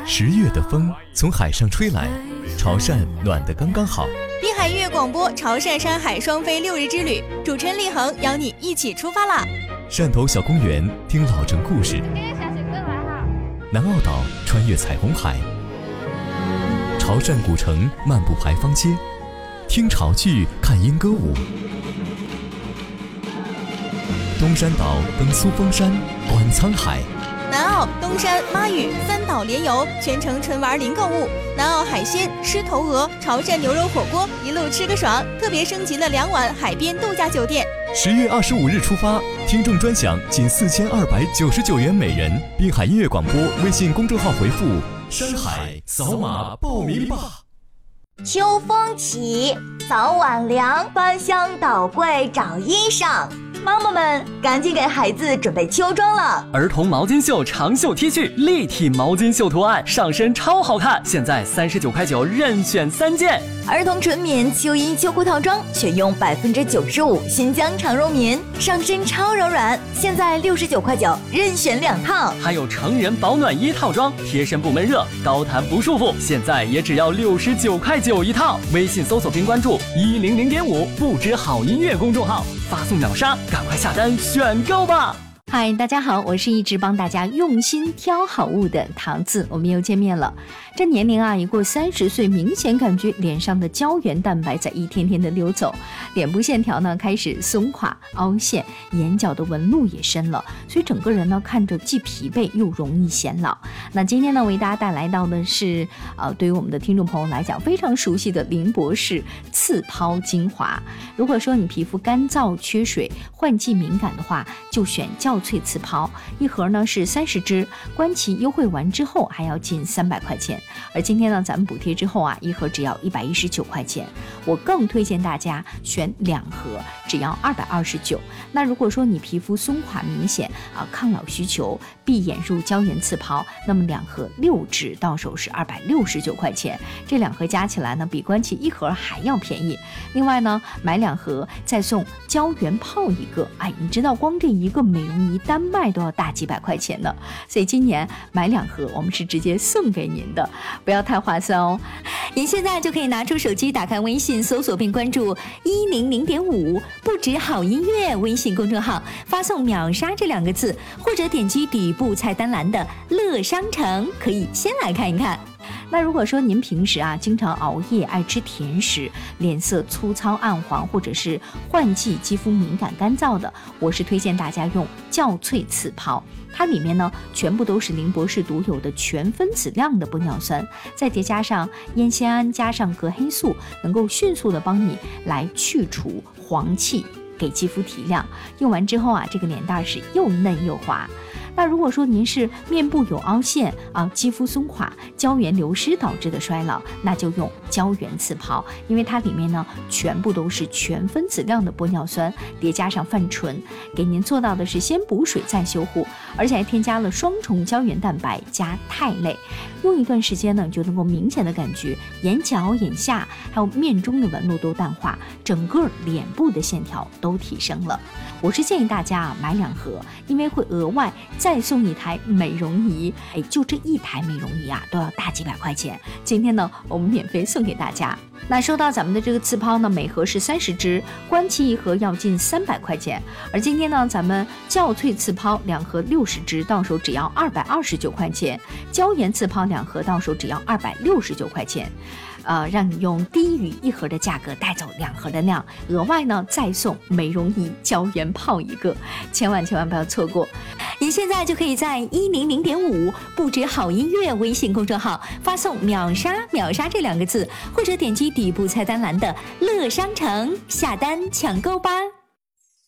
10月的风从海上吹来，潮汕暖得刚刚好。 滨海音乐广播潮汕山海双飞6日之旅，主持人立恒邀你一起出发啦！ 汕头小公园听老城故事，南澳岛穿越彩虹海，潮汕古城漫步牌坊街，听潮剧看莺歌舞。东山岛登苏峰山，观沧海。 南澳、东山、妈屿3岛联游，全程纯玩零购物。南澳海鲜、吃头鹅、潮汕牛肉火锅，一路吃个爽。特别升级了2晚海边度假酒店。 10月25日出发，听众专享仅4299元每人。滨海音乐广播微信公众号回复“山海”扫码报名吧。 秋风起，早晚凉，翻箱倒柜找衣裳。妈妈们，赶紧给孩子准备秋装了！ 儿童毛巾袖长袖 T 恤，立体毛巾袖图案，上身超好看，现在39.9任选3件。 儿童纯棉秋衣秋裤套装，选用95%新疆长绒棉，上身超柔软，现在69.9任选2套。 还有成人保暖衣套装，贴身不闷热，高弹不束缚，现在也只要69.9一套。微信搜索并关注100.5不止好音乐公众号，发送秒杀，赶快下单选购吧！ 嗨，大家好，我是一直帮大家用心挑好物的桃子，我们又见面了。这年龄啊，一过30岁，明显感觉脸上的胶原蛋白在一天天的溜走，脸部线条呢开始松垮凹陷，眼角的纹路也深了，所以整个人呢看着既疲惫又容易显老。那今天呢为大家带来到的是对于我们的听众朋友来讲非常熟悉的林博士刺抛精华。如果说你皮肤干燥缺水换季敏感的话，就选较萃刺抛，一盒呢是30支，官旗优惠完之后还要近300块钱，而今天呢咱们补贴之后啊，一盒只要119块钱。我更推荐大家选2盒，只要229。那如果说你皮肤松垮明显抗老需求，闭眼入胶原刺抛，那么2盒6支到手是269块钱，这2盒加起来呢比官旗一盒还要便宜。另外呢买2盒再送胶原泡一个，你知道光这一个美容仪单卖都要大几百块钱呢，所以今年买2盒我们是直接送给您的，不要太划算哦。您现在就可以拿出手机，打开微信搜索并关注100.5不止好音乐微信公众号，发送秒杀这2个字，或者点击底部菜单栏的乐商城，可以先来看一看。那如果说您平时经常熬夜，爱吃甜食，脸色粗糙暗黄，或者是换季肌肤敏感干燥的，我是推荐大家用较萃刺抛。它里面呢全部都是林博士独有的全分子量的玻尿酸，再叠加上烟酰胺加上隔黑素，能够迅速的帮你来去除黄气，给肌肤提亮。用完之后这个脸蛋是又嫩又滑。那如果说您是面部有凹陷肌肤松垮，胶原流失导致的衰老，那就用胶原刺抛，因为它里面呢全部都是全分子量的玻尿酸，叠加上泛醇，给您做到的是先补水再修护，而且还添加了双重胶原蛋白加肽类。用一段时间呢，你就能够明显的感觉眼角、眼下还有面中的纹路都淡化，整个脸部的线条都提升了。我是建议大家买2盒，因为会额外再送1台美容仪，就这1台美容仪都要大几百块钱。今天呢我们免费送给大家。那说到咱们的这个刺抛呢，每盒是30支，官旗一盒要近300块钱，而今天呢咱们较萃刺抛2盒60支，到手只要229块钱，胶原刺抛2盒到手只要269块钱。让你用低于1盒的价格带走2盒的量，额外呢再送美容仪胶原泡一个，千万不要错过。您现在就可以在100.5不止好音乐微信公众号发送秒杀这2个字，或者点击底部菜单栏的乐商城下单抢购吧。